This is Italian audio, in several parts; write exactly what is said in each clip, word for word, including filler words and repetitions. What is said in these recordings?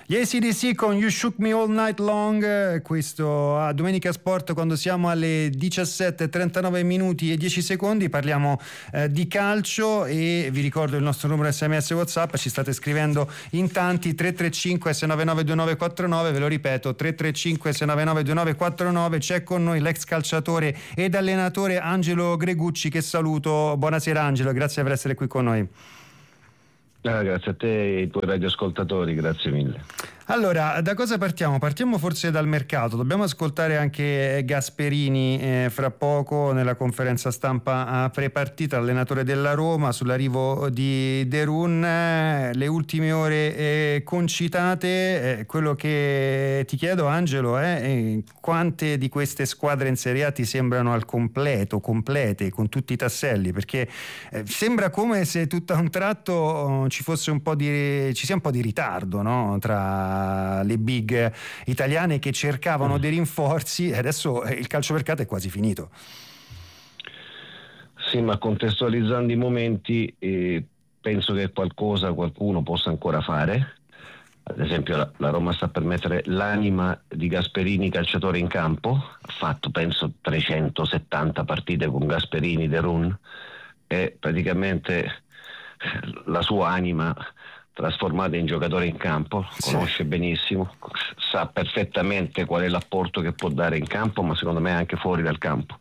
Gli A C D C con You Shook Me All Night Long, questo a Domenica Sport, quando siamo alle diciassette e trentanove minuti e dieci secondi parliamo eh, di calcio, e vi ricordo il nostro numero S M S WhatsApp, ci state scrivendo in tanti, tre tre cinque sei nove nove due nove quattro nove, ve lo ripeto, tre tre cinque sei nove nove due nove quattro nove. C'è con noi l'ex calciatore ed allenatore Angelo Gregucci, che saluto. Buonasera Angelo, grazie per essere qui con noi. Ah, grazie a te e ai tuoi radioascoltatori, grazie mille. Allora, da cosa partiamo? Partiamo forse dal mercato. Dobbiamo ascoltare anche Gasperini eh, fra poco nella conferenza stampa a pre-partita, allenatore della Roma, sull'arrivo di De Roon. Eh, le ultime ore eh, concitate. Eh, quello che ti chiedo, Angelo, è eh, quante di queste squadre in Serie A ti sembrano al completo, complete, con tutti i tasselli? Perché eh, sembra come se tutto a un tratto oh, ci fosse un po' di ci sia un po' di ritardo, no? Tra le big italiane che cercavano dei rinforzi, e adesso il calciomercato è quasi finito. Sì, ma contestualizzando i momenti eh, penso che qualcosa qualcuno possa ancora fare. Ad esempio la, la Roma sta per mettere l'anima di Gasperini calciatore in campo, ha fatto penso trecentosettanta partite con Gasperini, De Roon, e praticamente la sua anima trasformata in giocatore in campo, conosce sì. benissimo, sa perfettamente qual è l'apporto che può dare in campo, ma secondo me anche fuori dal campo.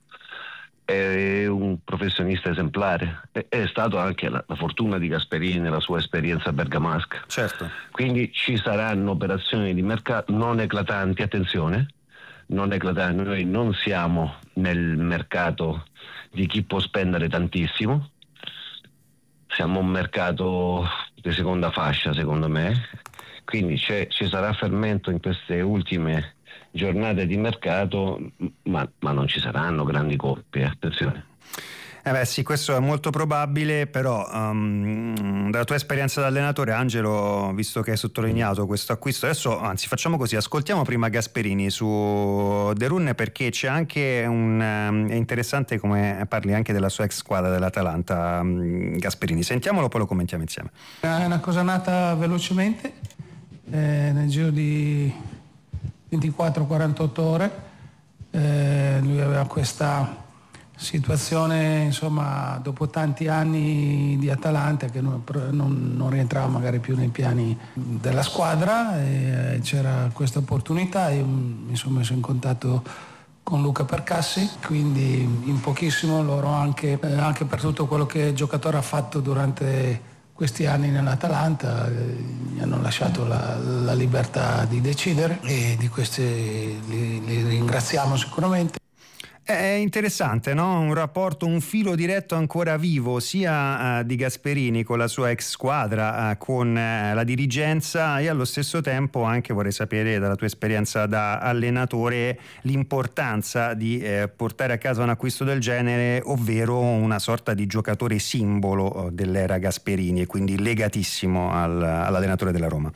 È un professionista esemplare, è, è stato anche la, la fortuna di Gasperini nella sua esperienza bergamasca. Certo. Quindi ci saranno operazioni di mercato non eclatanti, attenzione, non eclatanti, noi non siamo nel mercato di chi può spendere tantissimo, siamo un mercato di seconda fascia secondo me, quindi c'è, ci sarà fermento in queste ultime giornate di mercato, ma, ma non ci saranno grandi coppie, attenzione. Eh beh sì, questo è molto probabile, però um, dalla tua esperienza da allenatore, Angelo, visto che hai sottolineato questo acquisto, adesso anzi facciamo così, ascoltiamo prima Gasperini su De Roon, perché c'è anche un um, è interessante come parli anche della sua ex squadra dell'Atalanta, um, Gasperini. Sentiamolo, poi lo commentiamo insieme. È una cosa nata velocemente, eh, nel giro di ventiquattro quarantotto ore, eh, lui aveva questa situazione, insomma, dopo tanti anni di Atalanta che non, non, non rientrava magari più nei piani della squadra, e c'era questa opportunità, io mi sono messo in contatto con Luca Percassi, quindi in pochissimo loro anche, eh, anche per tutto quello che il giocatore ha fatto durante questi anni nell'Atalanta, eh, gli hanno lasciato la, la libertà di decidere, e di queste li, li ringraziamo sicuramente. È interessante, no? Un rapporto, un filo diretto ancora vivo sia uh, di Gasperini con la sua ex squadra, uh, con uh, la dirigenza, e allo stesso tempo anche vorrei sapere dalla tua esperienza da allenatore l'importanza di eh, portare a casa un acquisto del genere, ovvero una sorta di giocatore simbolo dell'era Gasperini e quindi legatissimo al, all'allenatore della Roma.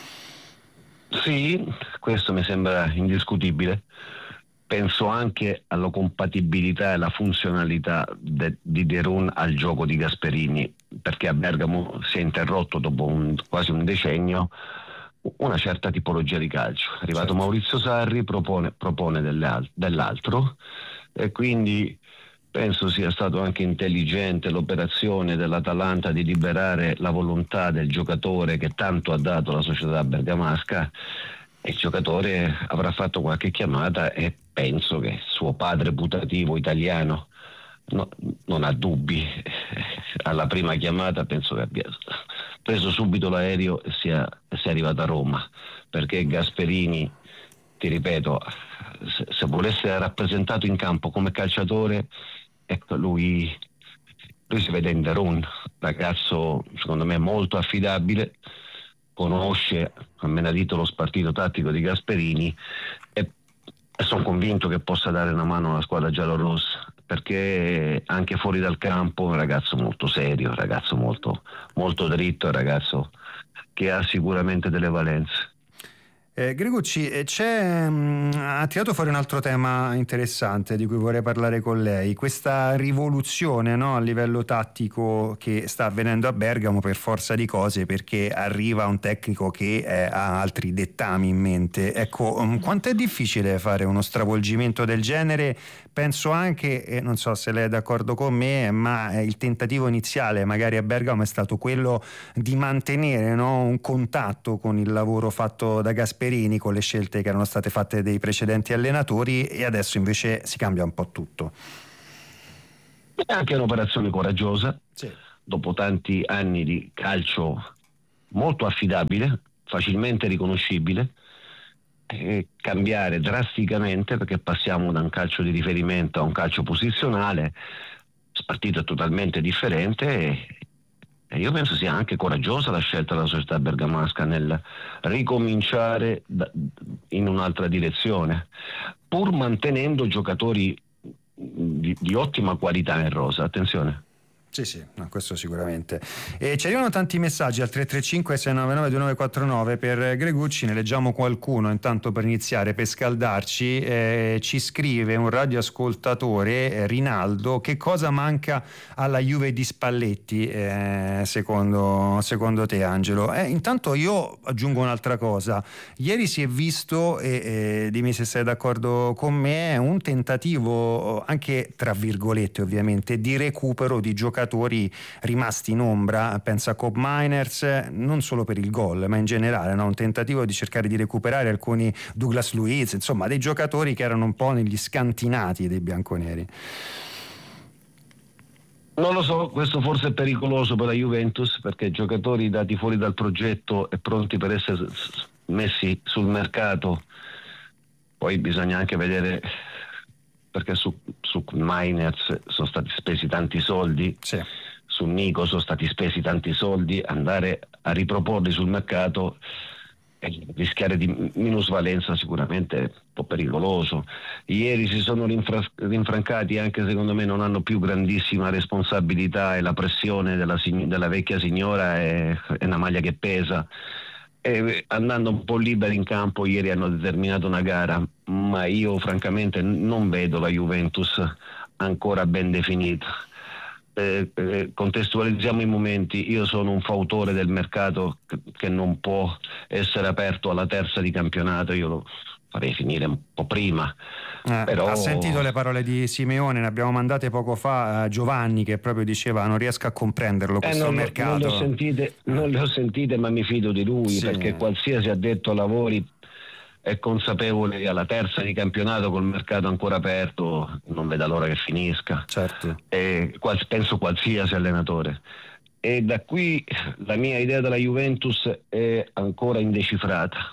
Sì, questo mi sembra indiscutibile. Penso anche alla compatibilità e alla funzionalità de, di De Roon al gioco di Gasperini, perché a Bergamo si è interrotto dopo un, quasi un decennio una certa tipologia di calcio. È arrivato certo. Maurizio Sarri, propone, propone delle, dell'altro, e quindi penso sia stato anche intelligente l'operazione dell'Atalanta di liberare la volontà del giocatore che tanto ha dato alla società bergamasca. Il giocatore avrà fatto qualche chiamata e penso che suo padre putativo italiano no, non ha dubbi. Alla prima chiamata penso che abbia preso subito l'aereo e sia, sia arrivato a Roma, perché Gasperini, ti ripeto, se, se volesse essere rappresentato in campo come calciatore, ecco, lui, lui si vede in De Roon, ragazzo secondo me molto affidabile, conosce a menadito lo spartito tattico di Gasperini, e, e sono convinto che possa dare una mano alla squadra giallorossa, perché anche fuori dal campo è un ragazzo molto serio, un ragazzo molto, molto dritto, un ragazzo che ha sicuramente delle valenze. Eh, Gregucci, c'è, mh, ha tirato fuori un altro tema interessante di cui vorrei parlare con lei, questa rivoluzione, no, a livello tattico che sta avvenendo a Bergamo per forza di cose, perché arriva un tecnico che eh, ha altri dettami in mente. Ecco, um, quanto è difficile fare uno stravolgimento del genere? Penso anche, e non so se lei è d'accordo con me, ma il tentativo iniziale magari a Bergamo è stato quello di mantenere, no, un contatto con il lavoro fatto da Gasperini, con le scelte che erano state fatte dai precedenti allenatori, e adesso invece si cambia un po' tutto. È anche un'operazione coraggiosa, sì. Dopo tanti anni di calcio molto affidabile, facilmente riconoscibile, e cambiare drasticamente, perché passiamo da un calcio di riferimento a un calcio posizionale, partito è totalmente differente, e E io penso sia anche coraggiosa la scelta della società bergamasca nel ricominciare da, in un'altra direzione, pur mantenendo giocatori di, di ottima qualità in rosa, attenzione. Sì, sì, no, questo sicuramente. E ci arrivano tanti messaggi al tre tre cinque sei nove nove due nove quattro nove per Gregucci, ne leggiamo qualcuno intanto per iniziare, per scaldarci. Eh, ci scrive un radioascoltatore, eh, Rinaldo: che cosa manca alla Juve di Spalletti, eh, secondo, secondo te, Angelo? Eh, intanto io aggiungo un'altra cosa. Ieri si è visto, e eh, dimmi se sei d'accordo con me, un tentativo, anche tra virgolette ovviamente, di recupero di giocatori rimasti in ombra. Pensa a Cobb Miners, non solo per il gol ma in generale, no? Un tentativo di cercare di recuperare alcuni Douglas Luiz, insomma dei giocatori che erano un po' negli scantinati dei bianconeri. Non lo so, questo forse è pericoloso per la Juventus, perché giocatori dati fuori dal progetto e pronti per essere messi sul mercato, poi bisogna anche vedere, perché su, su Miners sono stati spesi tanti soldi, sì. Su Nico sono stati spesi tanti soldi, andare a riproporli sul mercato e rischiare di minusvalenza sicuramente è un po' pericoloso. Ieri si sono rinfra- rinfrancati, anche secondo me non hanno più grandissima responsabilità, e la pressione della, della vecchia signora è, è una maglia che pesa. E andando un po' liberi in campo ieri hanno determinato una gara, ma io francamente non vedo la Juventus ancora ben definita. Eh, eh, contestualizziamo i momenti. Io sono un fautore del mercato che, che non può essere aperto alla terza di campionato, io lo farei finire un po' prima. Eh, Però... ha sentito le parole di Simeone? Ne abbiamo mandate poco fa a Giovanni, che proprio diceva: non riesco a comprenderlo questo eh, non, mercato. Non le, ho sentite, non le ho sentite, ma mi fido di lui, sì. Perché qualsiasi addetto ai lavori è consapevole che alla terza di campionato, col mercato ancora aperto, non veda l'ora che finisca. Certo. E qual, penso qualsiasi allenatore. E da qui la mia idea della Juventus è ancora indecifrata.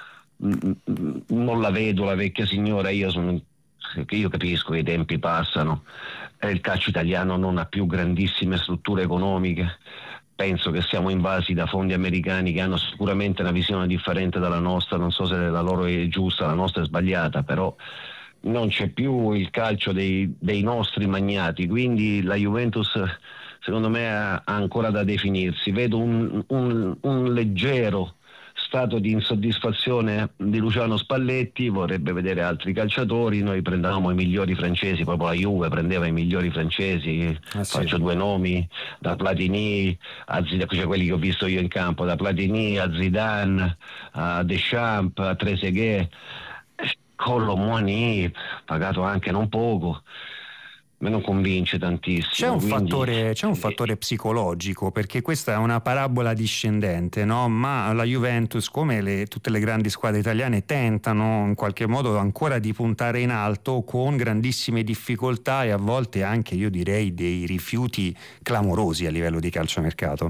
Non la vedo la vecchia signora. Io sono, io capisco che i tempi passano, e il calcio italiano non ha più grandissime strutture economiche. Penso che siamo invasi da fondi americani che hanno sicuramente una visione differente dalla nostra. Non so se la loro è giusta, la nostra è sbagliata, però non c'è più il calcio dei, dei nostri magnati, quindi la Juventus secondo me ha, ha ancora da definirsi. Vedo un, un, un leggero stato di insoddisfazione di Luciano Spalletti, vorrebbe vedere altri calciatori. Noi prendevamo i migliori francesi, proprio la Juve prendeva i migliori francesi, ah, faccio sì. due nomi, da Platini a Zidane, cioè quelli che ho visto io in campo, da Platini a Zidane, a Deschamps, a Trezeguet, Collo Muani, pagato anche non poco. Me non convince tantissimo. C'è un, quindi... fattore, c'è un fattore psicologico, perché questa è una parabola discendente, no? Ma la Juventus, come le, tutte le grandi squadre italiane, tentano in qualche modo ancora di puntare in alto, con grandissime difficoltà e a volte anche, io direi, dei rifiuti clamorosi a livello di calciomercato.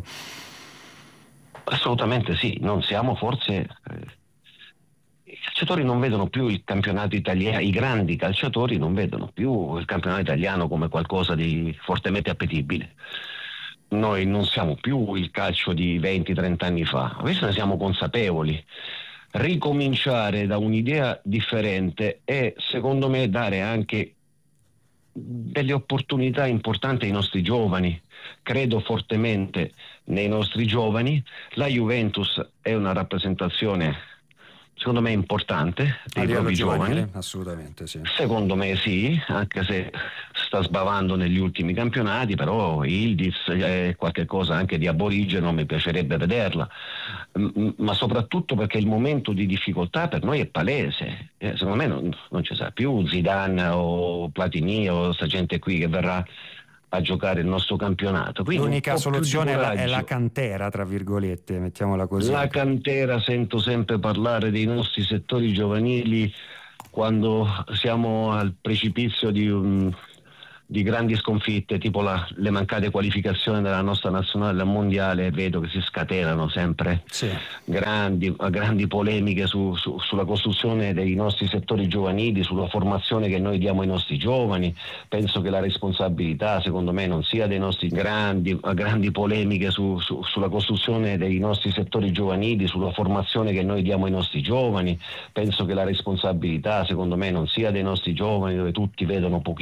Assolutamente sì, non siamo forse... Eh... I calciatori non vedono più il campionato italiano, i grandi calciatori non vedono più il campionato italiano come qualcosa di fortemente appetibile. Noi non siamo più il calcio di venti trenta anni fa, questo ne siamo consapevoli. Ricominciare da un'idea differente e secondo me dare anche delle opportunità importanti ai nostri giovani. Credo fortemente nei nostri giovani. La Juventus è una rappresentazione, secondo me è importante per i propri giovani. Assolutamente sì. Secondo me sì, anche se sta sbavando negli ultimi campionati, però Yildiz è qualche cosa anche di aborigeno, mi piacerebbe vederla, M- ma soprattutto perché il momento di difficoltà per noi è palese. Eh, secondo me non, non ci sarà più Zidane o Platini o questa gente qui che verrà a giocare il nostro campionato. Quindi l'unica soluzione è la, è la cantera, tra virgolette, mettiamola così. La cantera, sento sempre parlare dei nostri settori giovanili quando siamo al precipizio di un di grandi sconfitte, tipo la, le mancate qualificazioni della nostra nazionale al mondiale, vedo che si scatenano sempre sì. grandi, grandi polemiche su, su, sulla costruzione dei nostri settori giovanili, sulla formazione che noi diamo ai nostri giovani. Penso che la responsabilità, secondo me, non sia dei nostri grandi, grandi polemiche su, su, sulla costruzione dei nostri settori giovanili, sulla formazione che noi diamo ai nostri giovani. Penso che la responsabilità, secondo me, non sia dei nostri giovani, dove tutti vedono pochi